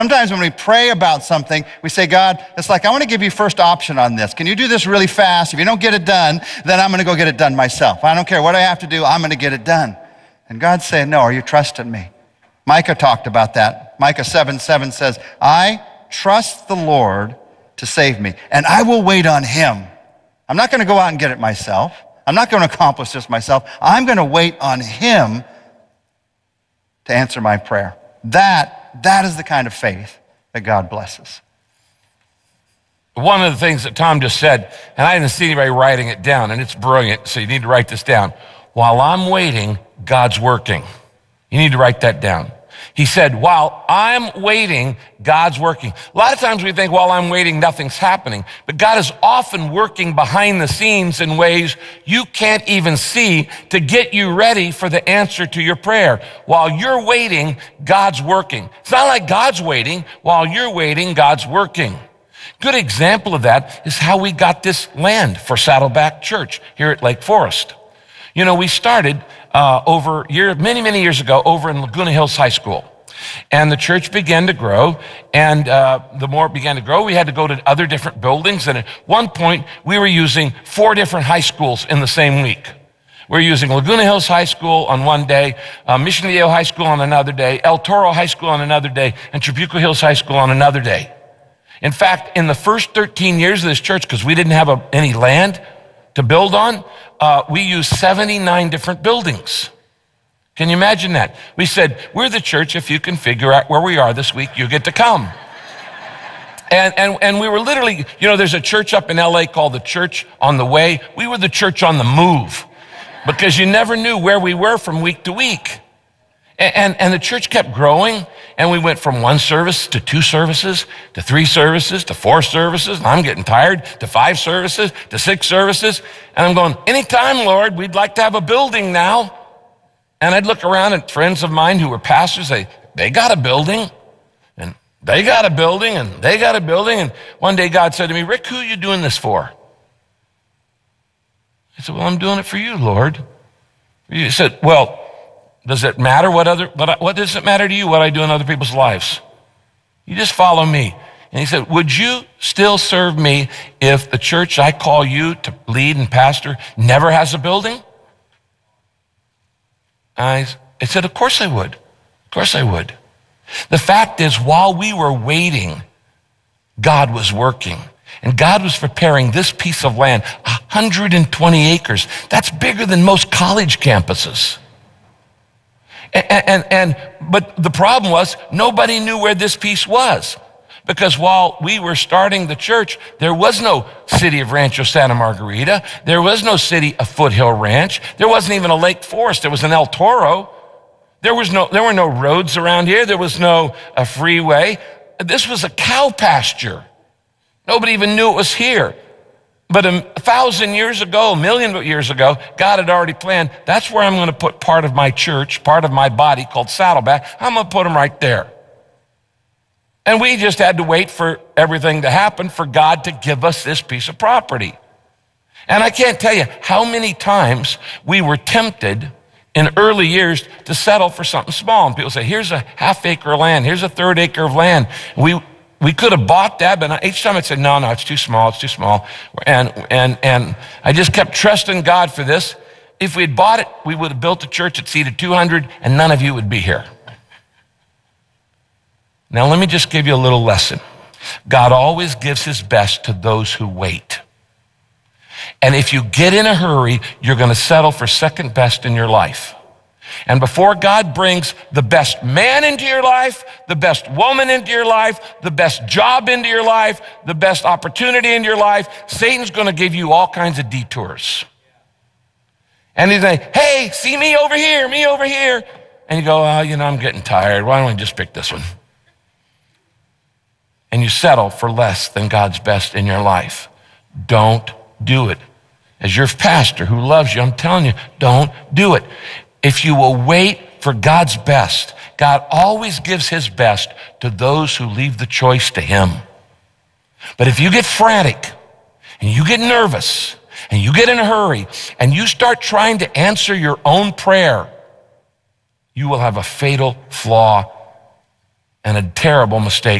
Sometimes when we pray about something, we say, God, it's like, I want to give you first option on this. Can you do this really fast? If you don't get it done, then I'm going to go get it done myself. I don't care what I have to do, I'm going to get it done. And God's saying, no, are you trusting me? Micah talked about that. Micah 7:7 says, I trust the Lord to save me, and I will wait on him. I'm not going to go out and get it myself. I'm not going to accomplish this myself. I'm going to wait on him to answer my prayer. That is the kind of faith that God blesses. One of the things that Tom just said, and I didn't see anybody writing it down, and it's brilliant, so you need to write this down. While I'm waiting, God's working. You need to write that down. He said, while I'm waiting, God's working. A lot of times we think, while I'm waiting, nothing's happening. But God is often working behind the scenes in ways you can't even see to get you ready for the answer to your prayer. While you're waiting, God's working. It's not like God's waiting. While you're waiting, God's working. Good example of that is how we got this land for Saddleback Church here at Lake Forest. You know, we started many years ago over in Laguna Hills High School. And the church began to grow, and the more it began to grow, we had to go to other different buildings. And at one point, we were using 4 different high schools in the same week. We were using Laguna Hills High School on one day, Mission Viejo High School on another day, El Toro High School on another day, and Trabuco Hills High School on another day. In fact, in the first 13 years of this church, because we didn't have any land to build on, we used 79 different buildings. Can you imagine that? We said, we're the church. If you can figure out where we are this week, you get to come. And we were literally, you know, there's a church up in LA called the Church on the Way. We were the church on the move because you never knew where we were from week to week. And the church kept growing, and we went from 1 service to 2 services, to 3 services, to 4 services, and I'm getting tired, to 5 services, to 6 services. And I'm going, anytime, Lord, we'd like to have a building now. And I'd look around at friends of mine who were pastors, they got a building, and they got a building, and they got a building. And one day God said to me, Rick, who are you doing this for? I said, well, I'm doing it for you, Lord. He said, well, does it matter what does it matter to you what I do in other people's lives? You just follow me. And he said, would you still serve me if the church I call you to lead and pastor never has a building? I said, of course I would. Of course I would. The fact is, while we were waiting, God was working. And God was preparing this piece of land, 120 acres. That's bigger than most college campuses. But the problem was, nobody knew where this piece was. Because while we were starting the church, there was no city of Rancho Santa Margarita. There was no city of Foothill Ranch. There wasn't even a Lake Forest. There was an El Toro. There were no roads around here. There was no freeway. This was a cow pasture. Nobody even knew it was here. But 1,000 years ago, 1,000,000 years ago, God had already planned, that's where I'm going to put part of my church, part of my body called Saddleback. I'm going to put them right there. And we just had to wait for everything to happen for God to give us this piece of property. And I can't tell you how many times we were tempted in early years to settle for something small. And people say, here's a 1/2 acre of land, here's a 1/3 acre of land. We could have bought that, but each time I'd say, no, it's too small, it's too small. And I just kept trusting God for this. If we had bought it, we would have built a church that seated 200 and none of you would be here. Now, let me just give you a little lesson. God always gives his best to those who wait. And if you get in a hurry, you're going to settle for second best in your life. And before God brings the best man into your life, the best woman into your life, the best job into your life, the best opportunity into your life, Satan's going to give you all kinds of detours. And he's like, hey, see me over here, me over here. And you go, I'm getting tired. Why don't I just pick this one? And you settle for less than God's best in your life. Don't do it. As your pastor who loves you, I'm telling you, don't do it. If you will wait for God's best, God always gives his best to those who leave the choice to him. But if you get frantic and you get nervous and you get in a hurry and you start trying to answer your own prayer, you will have a fatal flaw and a terrible mistake